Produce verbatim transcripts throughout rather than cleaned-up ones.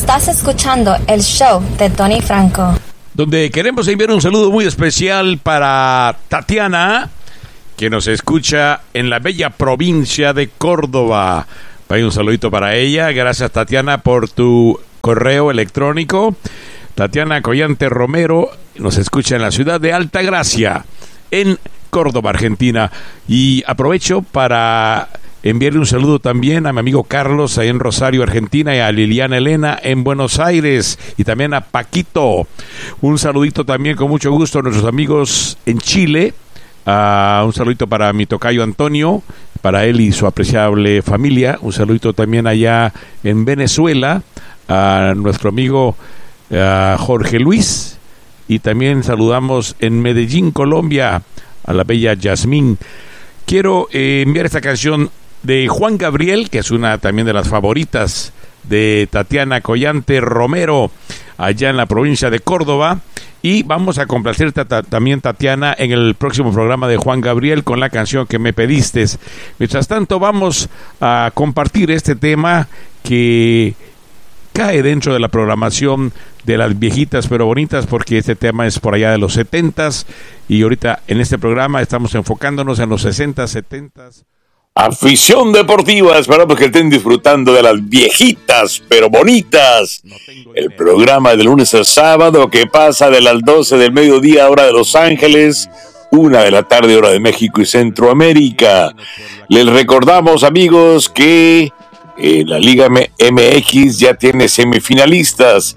Estás escuchando el show de Tony Franco. Donde queremos enviar un saludo muy especial para Tatiana, que nos escucha en la bella provincia de Córdoba. Hay un saludito para ella. Gracias, Tatiana, por tu correo electrónico. Tatiana Collante Romero nos escucha en la ciudad de Altagracia, en Córdoba, Argentina. Y aprovecho para enviarle un saludo también a mi amigo Carlos ahí en Rosario, Argentina, y a Liliana Elena en Buenos Aires, y también a Paquito. Un saludito también con mucho gusto a nuestros amigos en Chile. Uh, un saludito para mi tocayo Antonio, para él y su apreciable familia. Un saludito también allá en Venezuela a nuestro amigo uh, Jorge Luis, y también saludamos en Medellín, Colombia, a la bella Yasmín. Quiero eh, enviar esta canción de Juan Gabriel, que es una también de las favoritas de Tatiana Collante Romero, allá en la provincia de Córdoba. Y vamos a complacerte también, Tatiana, en el próximo programa de Juan Gabriel con la canción que me pediste. Mientras tanto, vamos a compartir este tema que cae dentro de la programación de las viejitas pero bonitas, porque este tema es por allá de los setentas, y ahorita en este programa estamos enfocándonos en los sesentas, setentas. Afición deportiva, esperamos que estén disfrutando de las viejitas pero bonitas. El programa de lunes a sábado que pasa de las doce del mediodía, hora de Los Ángeles, una de la tarde, hora de México y Centroamérica. Les recordamos, amigos, que eh, la Liga M X ya tiene semifinalistas.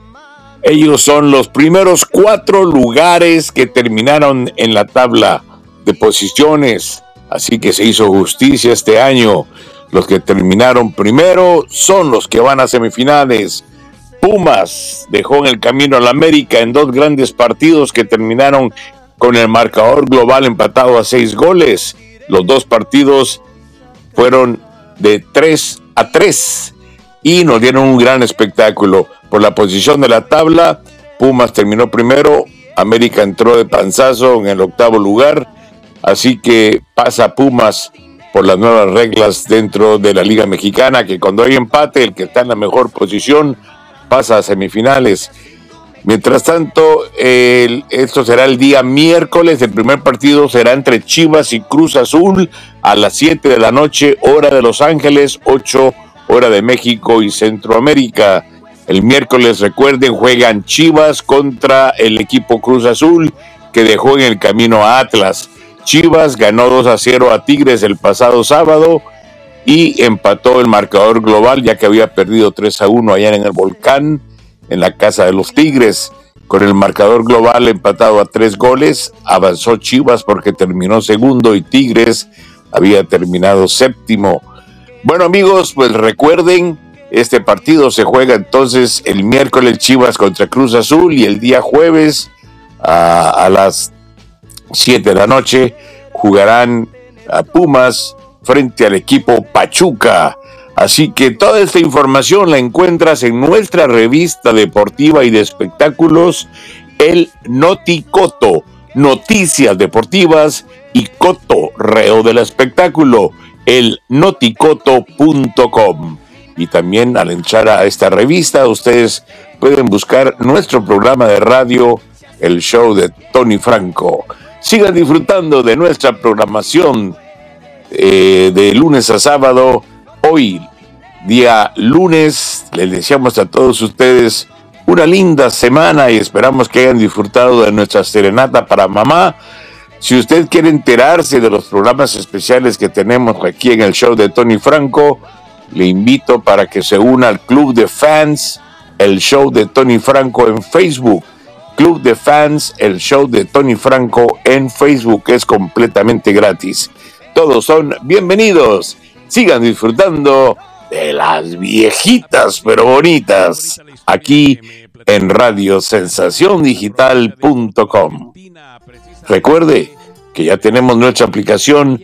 Ellos son los primeros cuatro lugares que terminaron en la tabla de posiciones. Así que se hizo justicia este año. Los que terminaron primero son los que van a semifinales. Pumas dejó en el camino al América en dos grandes partidos que terminaron con el marcador global empatado a seis goles. Los dos partidos fueron de tres a tres y nos dieron un gran espectáculo. Por la posición de la tabla, Pumas terminó primero, América entró de panzazo en el octavo lugar. Así que pasa Pumas por las nuevas reglas dentro de la Liga Mexicana, que cuando hay empate, el que está en la mejor posición pasa a semifinales. Mientras tanto, el, esto será el día miércoles. El primer partido será entre Chivas y Cruz Azul a las siete de la noche, hora de Los Ángeles, ocho hora de México y Centroamérica. El miércoles, recuerden, juegan Chivas contra el equipo Cruz Azul, que dejó en el camino a Atlas. Chivas ganó dos a cero a Tigres el pasado sábado y empató el marcador global, ya que había perdido tres a uno allá en el Volcán, en la casa de los Tigres. Con el marcador global empatado a tres goles, avanzó Chivas porque terminó segundo y Tigres había terminado séptimo. Bueno, amigos, pues recuerden, este partido se juega entonces el miércoles, Chivas contra Cruz Azul, y el día jueves a, a las siete de la noche jugarán a Pumas frente al equipo Pachuca. Así que toda esta información la encuentras en nuestra revista deportiva y de espectáculos, el Noticoto, noticias deportivas y cotorreo del espectáculo, el noticoto punto com. Y también al entrar a esta revista, ustedes pueden buscar nuestro programa de radio, el show de Tony Franco. Sigan disfrutando de nuestra programación eh, de lunes a sábado. Hoy, día lunes, les deseamos a todos ustedes una linda semana y esperamos que hayan disfrutado de nuestra serenata para mamá. Si usted quiere enterarse de los programas especiales que tenemos aquí en el show de Tony Franco, le invito para que se una al Club de Fans, el show de Tony Franco en Facebook. Club de Fans, el show de Tony Franco en Facebook, es completamente gratis. Todos son bienvenidos. Sigan disfrutando de las viejitas pero bonitas aquí en radio sensación digital punto com. Recuerde que ya tenemos nuestra aplicación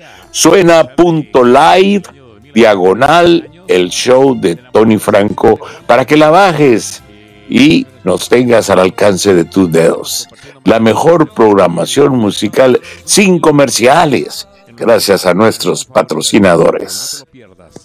suena.live diagonal el show de Tony Franco para que la bajes y nos tengas al alcance de tus dedos. La mejor programación musical sin comerciales, gracias a nuestros patrocinadores.